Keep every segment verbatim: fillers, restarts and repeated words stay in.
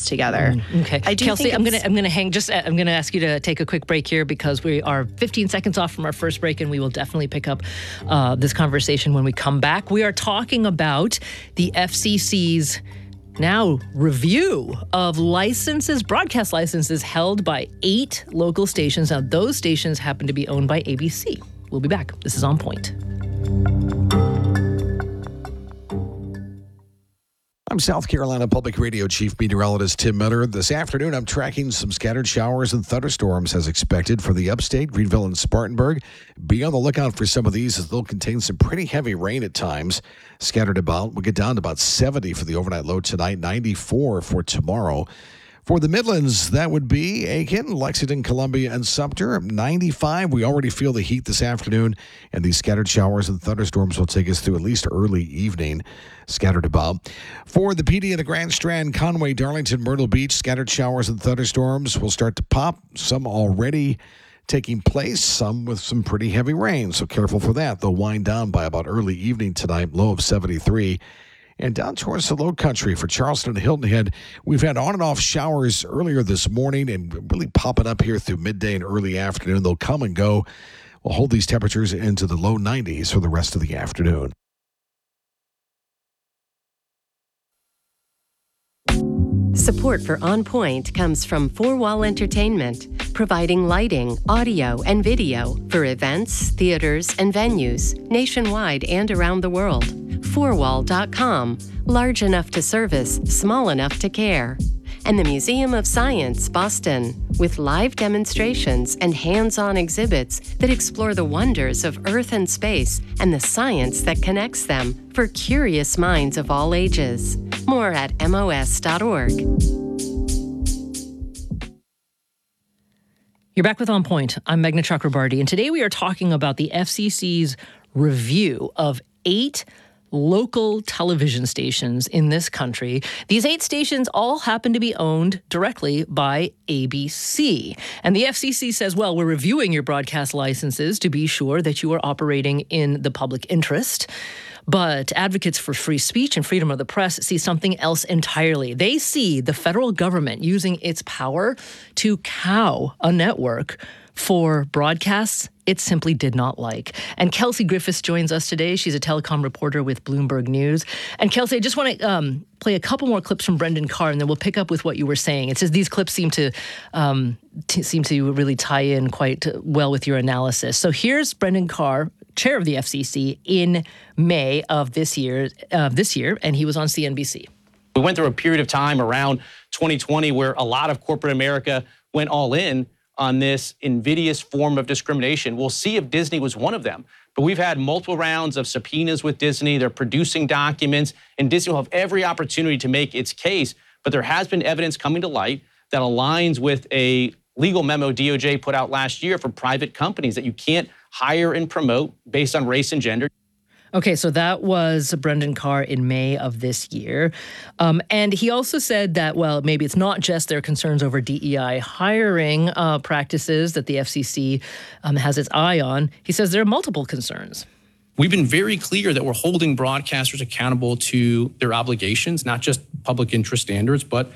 together. Mm, okay, I do Kelsey, think I'm gonna I'm gonna hang. Just I'm gonna ask you to take a quick break here because we are fifteen seconds off from our first break, and we will definitely pick up uh, this conversation when we come back. We are talking about the F C C's now review of licenses, broadcast licenses held by eight local stations. Now, those stations happen to be owned by A B C. We'll be back. This is On Point. I'm South Carolina Public Radio Chief Meteorologist Tim Miller. This afternoon, I'm tracking some scattered showers and thunderstorms as expected for the upstate, Greenville, and Spartanburg. Be on the lookout for some of these as they'll contain some pretty heavy rain at times. Scattered about. We'll get down to about seventy for the overnight low tonight, ninety-four for tomorrow. For the Midlands, that would be Aiken, Lexington, Columbia, and Sumter. ninety-five. We already feel the heat this afternoon, and these scattered showers and thunderstorms will take us through at least early evening, scattered about. For the P D and the Grand Strand, Conway, Darlington, Myrtle Beach, scattered showers and thunderstorms will start to pop. Some already taking place, some with some pretty heavy rain, so careful for that. They'll wind down by about early evening tonight, low of seventy-three. And down towards the low country for Charleston and Hilton Head, we've had on and off showers earlier this morning and really popping up here through midday and early afternoon. They'll come and go. We'll hold these temperatures into the low nineties for the rest of the afternoon. Support for On Point comes from Four Wall Entertainment, providing lighting, audio, and video for events, theaters, and venues nationwide and around the world. four wall dot com, large enough to service, small enough to care. And the Museum of Science, Boston, with live demonstrations and hands-on exhibits that explore the wonders of Earth and space and the science that connects them for curious minds of all ages. More at M O S dot org. You're back with On Point. I'm Meghna Chakrabarty, and today we are talking about the F C C's review of eight local television stations in this country. These eight stations all happen to be owned directly by A B C. And the F C C says, well, we're reviewing your broadcast licenses to be sure that you are operating in the public interest. But advocates for free speech and freedom of the press see something else entirely. They see the federal government using its power to cow a network for broadcasts it simply did not like. And Kelsey Griffiths joins us today. She's a telecom reporter with Bloomberg News. And Kelsey, I just want to um, play a couple more clips from Brendan Carr, and then we'll pick up with what you were saying. It says these clips seem to um, t- seem to really tie in quite well with your analysis. So here's Brendan Carr, chair of the F C C, in May of this year, uh, this year, and he was on C N B C. We went through a period of time around twenty twenty where a lot of corporate America went all in on this invidious form of discrimination. We'll see if Disney was one of them. But we've had multiple rounds of subpoenas with Disney. They're producing documents, and Disney will have every opportunity to make its case. But there has been evidence coming to light that aligns with a legal memo D O J put out last year for private companies that you can't hire and promote based on race and gender. Okay, so that was Brendan Carr in May of this year. Um, and he also said that, well, maybe it's not just their concerns over D E I hiring uh, practices that the F C C um, has its eye on. He says there are multiple concerns. We've been very clear that we're holding broadcasters accountable to their obligations, not just public interest standards, but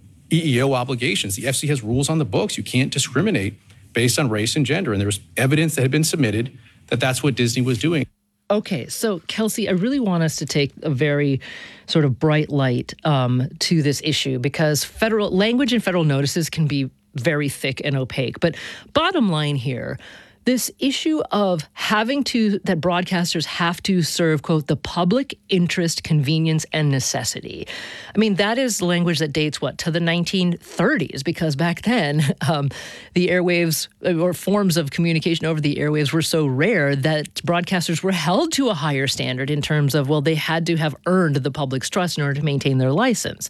E E O obligations. The F C C has rules on the books. You can't discriminate based on race and gender. And there was evidence that had been submitted that that's what Disney was doing. Okay, so Kelsey, I really want us to take a very sort of bright light um, to this issue because federal language and federal notices can be very thick and opaque. But bottom line here, this issue of having to, that broadcasters have to serve, quote, the public interest, convenience, and necessity. I mean, that is language that dates, what, to the nineteen thirties, because back then, um, the airwaves or forms of communication over the airwaves were so rare that broadcasters were held to a higher standard in terms of, well, they had to have earned the public's trust in order to maintain their license.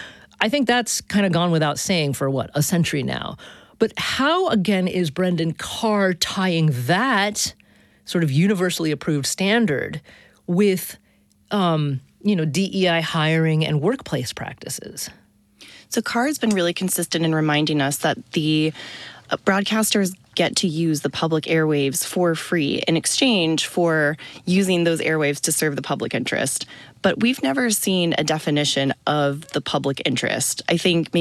I think that's kind of gone without saying for, what, a century now. But how, again, is Brendan Carr tying that sort of universally approved standard with, um, you know, D E I hiring and workplace practices? So Carr has been really consistent in reminding us that the uh, broadcasters get to use the public airwaves for free in exchange for using those airwaves to serve the public interest. But we've never seen a definition of the public interest. I think maybe